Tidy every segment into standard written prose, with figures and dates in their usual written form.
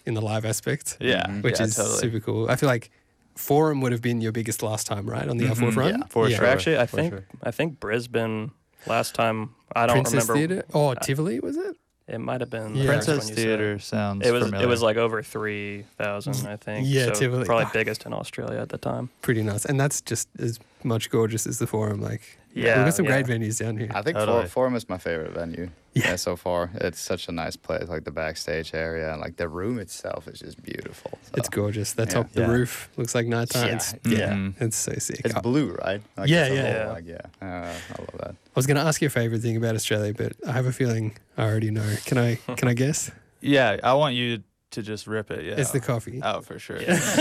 in the live aspect. Yeah, Which is totally. super cool. I feel like Forum would have been your biggest last time, right? On the L4 front? Yeah, for sure. Actually, I for think sure. I think Brisbane last time. I don't Princess remember. Theatre? Oh, Tivoli, was it? It might have been Yeah. the first Princess one you said. Theatre sounds It was familiar. like over 3,000, I think. Yeah, so Tivoli. probably biggest in Australia at the time. Pretty nice. And that's just as much gorgeous as the Forum. Like, Yeah, we've got some yeah. great venues down here. I think Totally. Forum is my favorite venue. Yeah. So far. It's such a nice place, like the backstage area, and like the room itself is just beautiful. So. It's gorgeous. That Yeah. top, the Yeah. roof looks like nighttime. Yeah. It's, Mhm. it's so sick. It's blue, right? Like Yeah, it's a yeah. whole, like, I love that. I was going to ask your favorite thing about Australia, but I have a feeling I already know. Can I guess? Yeah, I want you to just rip it. Yeah, It's the coffee. Oh, for sure.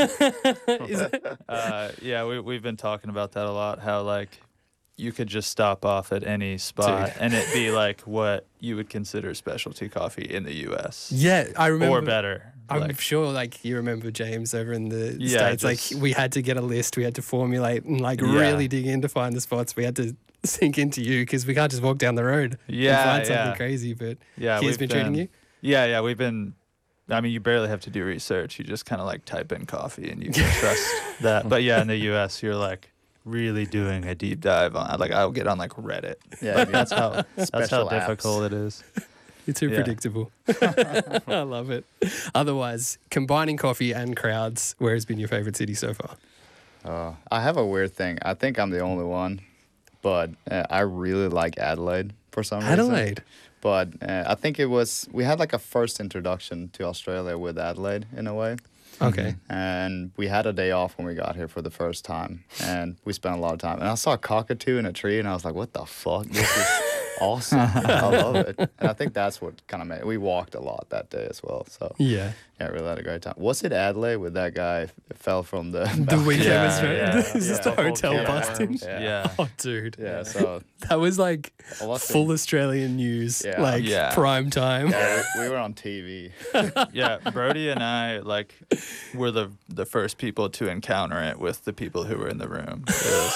Is it? Yeah, we've been talking about that a lot. How like you could just stop off at any spot Dude. and it be like what you would consider specialty coffee in the U.S. Yeah, I remember. or better. I'm Like, sure, like, you remember James over in the Yeah, States. just- Like, we had to get a list. We had to formulate and, like, Yeah. really dig in to find the spots. We had to sink into you because we can't just walk down the road and Yeah, find something yeah. crazy. But yeah, he's we've been treating you? Yeah, we've been. I mean, you barely have to do research. You just kind of like type in coffee and you can trust that. But yeah, in the U.S., you're like really doing a deep dive on. Like I'll get on like Reddit. Yeah, That's how Special apps. difficult it is. You're too Yeah. predictable. I love it. Otherwise, combining coffee and crowds, where has been your favorite city so far? I have a weird thing. I think I'm the only one, but I really like Adelaide for some reason. Adelaide. But I think we had like a first introduction to Australia with Adelaide in a way. Okay. And we had a day off when we got here for the first time. And we spent a lot of time. And I saw a cockatoo in a tree and I was like, what the fuck? This is awesome. I love it. And I think that's what kind of made it. We walked a lot that day as well. So Yeah. yeah, really had a great time. Was it Adelaide with that guy fell from the The weekend Yeah, was right. yeah. Is this Yeah. the Whole hotel can of busting? worms. Yeah. Yeah. Oh, dude. Yeah, so That was like a lot full Australian news, Yeah. like Yeah. prime time. yeah, we were on TV. Yeah, Brody and I like were the first people to encounter it with the people who were in the room.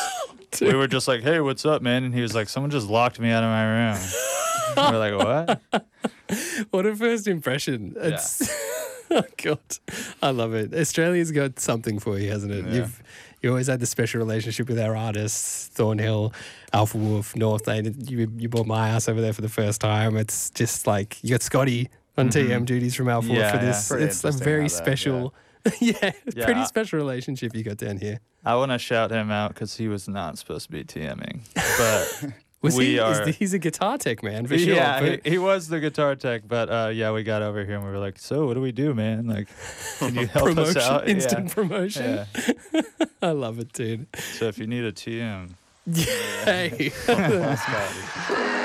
We were just like, "Hey, what's up, man?" And he was like, "Someone just locked me out of my room." And we're like, "What?" What a first impression. It's oh god. I love it. Australia's got something for you, hasn't it? Yeah. You always had the special relationship with our artists, Thornhill, Alpha Wolf, North Lane. You bought my ass over there for the first time. It's just like you got Scotty on TM duties from Alpha Wolf Yeah, for yeah. this. Pretty It's a interesting very how that, special yeah, Yeah, pretty I- special relationship you got down here. I want to shout him out because he was not supposed to be TMing, but Was we he? are. He's a guitar tech man for sure. Yeah, but he was the guitar tech, but yeah, we got over here and we were like, "So what do we do, man? Like, can you help promotion, us out?" instant Yeah. promotion. Yeah. I love it, dude. So if you need a TM, Hey. Scotty.